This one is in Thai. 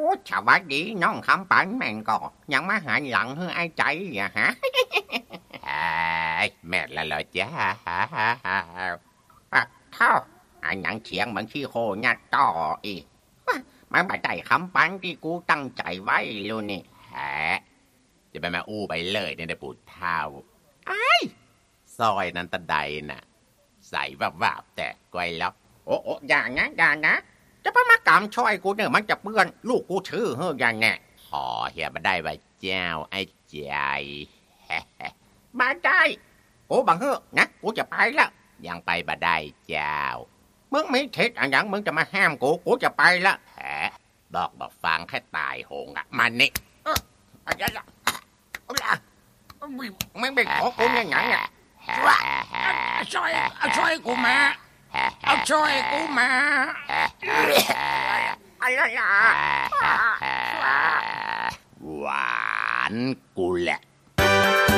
สวัสดีน้องคำปันแม่งก็ยังมาหันหลังให้ไอ้ใจอย่าฮะแม่ละเหรอจ้าเท่าอันยังเฉียงบางที่โคยัดต่ออีกมันไม่ได้คำปันที่กูตั้งใจไว้เลยนี่ฮะจะไปมาอู้ไปเลยเนี่ยได้ปูดเท้าไอ้ซอยนั้นตะไดน่ะใส่วับๆแต่ไกวล็อกโอ้อย่างนะจะพมากำช่อยกูเนี่ยมันจะเปื้อนลูกกูชื่อเฮ้ยอย่างแน่ขอเฮียมาได้ใบเจ้าไอ้ใจมาได้โอ้บังเฮ้นะกูจะไปแล้วยังไปบ่ได้เจ้ามึงไม่เท็จอะไรอย่างมึงจะมาห้ามกูจะไปละแหมบอกฟังแค่ตายโหงอ่ะมันนี่อะไรล่ะมึงไปขอกูยังไงอ่ะช่วยกูมาเอาช่วยกูมาอะไรล่ะหวานกูแหละ